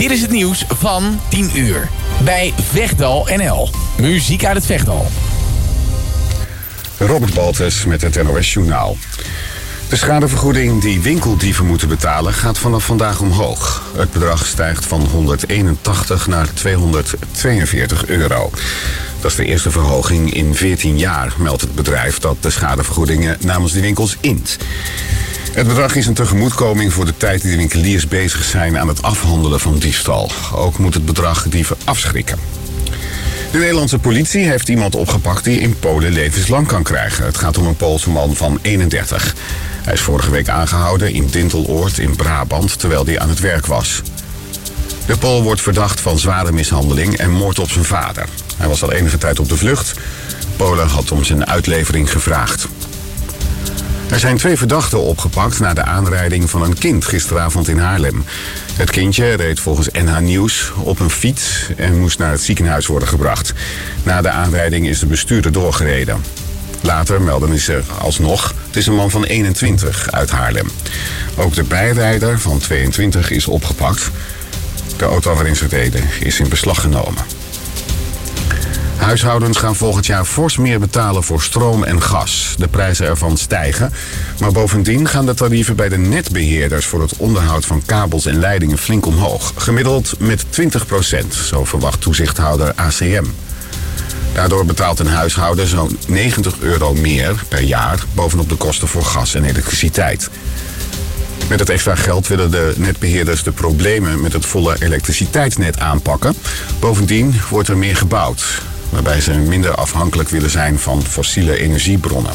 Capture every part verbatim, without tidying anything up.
Dit is het nieuws van tien uur. Bij Vechtdal N L. Muziek uit het Vechtdal. Robert Baltes met het N O S Journaal. De schadevergoeding die winkeldieven moeten betalen gaat vanaf vandaag omhoog. Het bedrag stijgt van honderdeenentachtig naar tweehonderdtweeënveertig euro. Dat is de eerste verhoging in veertien jaar, meldt het bedrijf dat de schadevergoedingen namens de winkels int. Het bedrag is een tegemoetkoming voor de tijd die de winkeliers bezig zijn aan het afhandelen van diefstal. Ook moet het bedrag dieven afschrikken. De Nederlandse politie heeft iemand opgepakt die in Polen levenslang kan krijgen. Het gaat om een Poolse man van eenendertig. Hij is vorige week aangehouden in Dinteloord in Brabant terwijl hij aan het werk was. De Pool wordt verdacht van zware mishandeling en moord op zijn vader. Hij was al enige tijd op de vlucht. Polen had om zijn uitlevering gevraagd. Er zijn twee verdachten opgepakt na de aanrijding van een kind gisteravond in Haarlem. Het kindje reed volgens N H Nieuws op een fiets en moest naar het ziekenhuis worden gebracht. Na de aanrijding is de bestuurder doorgereden. Later melden ze alsnog, het is een man van eenentwintig uit Haarlem. Ook de bijrijder van tweeëntwintig is opgepakt. De auto waarin ze reden is in beslag genomen. Huishoudens gaan volgend jaar fors meer betalen voor stroom en gas. De prijzen ervan stijgen. Maar bovendien gaan de tarieven bij de netbeheerders voor het onderhoud van kabels en leidingen flink omhoog. Gemiddeld met twintig procent, zo verwacht toezichthouder A C M. Daardoor betaalt een huishouden zo'n negentig euro meer per jaar bovenop de kosten voor gas en elektriciteit. Met het extra geld willen de netbeheerders de problemen met het volle elektriciteitsnet aanpakken. Bovendien wordt er meer gebouwd, waarbij ze minder afhankelijk willen zijn van fossiele energiebronnen.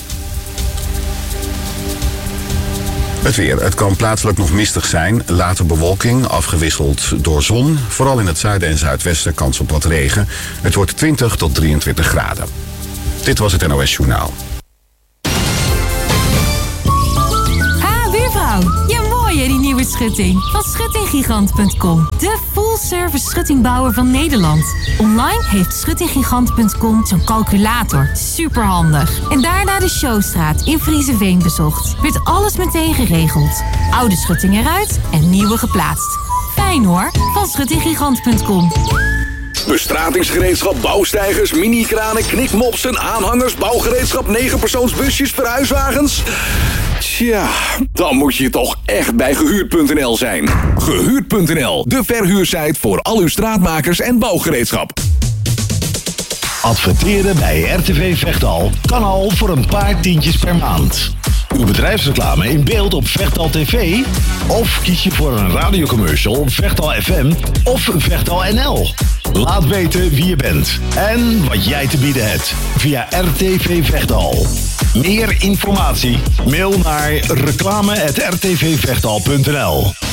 Het weer. Het kan plaatselijk nog mistig zijn. Later bewolking, afgewisseld door zon. Vooral in het zuiden en zuidwesten kans op wat regen. Het wordt twintig tot drieëntwintig graden. Dit was het N O S Journaal. Ha, buurvrouw. Ja, mooi hè, die nieuwe schutting. Van schutting gigant punt com. De full-service schuttingbouwer van Nederland. Online heeft schutting gigant punt com zo'n calculator. Superhandig. En daarna de Showstraat in Vriezeveen bezocht. Werd alles meteen geregeld. Oude schutting eruit en nieuwe geplaatst. Fijn hoor, van schutting gigant punt com. Bestratingsgereedschap, bouwsteigers, mini-kranen, knikmopsen, aanhangers, bouwgereedschap, negenpersoonsbusjes, verhuiswagens. Tja, dan moet je toch echt bij gehuurd punt n l zijn. gehuurd punt n l, de verhuursite voor al uw straatmakers en bouwgereedschap. Adverteren bij R T V Vechtdal kan al voor een paar tientjes per maand. Uw bedrijfsreclame in beeld op Vechtdal T V? Of kies je voor een radiocommercial op Vechtdal F M of Vechtdal N L? Laat weten wie je bent en wat jij te bieden hebt via R T V Vechtdal. Meer informatie? Mail naar reclame at r t v vechtdal punt n l.